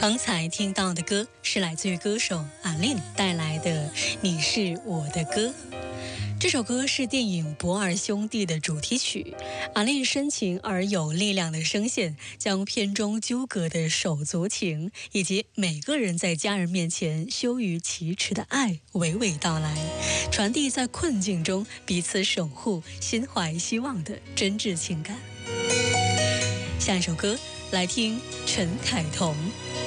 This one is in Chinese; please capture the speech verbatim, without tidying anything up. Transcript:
刚才听到的歌是来自于歌手阿令带来的《你是我的歌》。这首歌是电影《不二兄弟》的主题曲。阿令深情而有力量的声线，将片中纠葛的手足情以及每个人在家人面前羞于启齿的爱娓娓道来，传递在困境中彼此守护、心怀希望的真挚情感。下一首歌来听陈凯彤《